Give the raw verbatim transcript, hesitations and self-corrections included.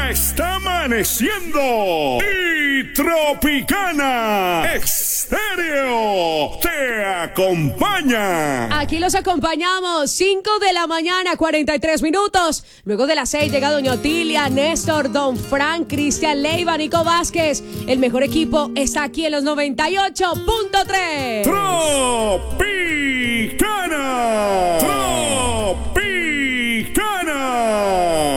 está amaneciendo y Tropicana Estéreo te acompaña. Aquí los acompañamos, cinco de la mañana, cuarenta y tres minutos. Luego de las seis llega Doña Otilia, Néstor, Don Frank, Cristian Leiva, Nico Vázquez. El mejor equipo está aquí en los noventa y ocho punto tres. Tropicana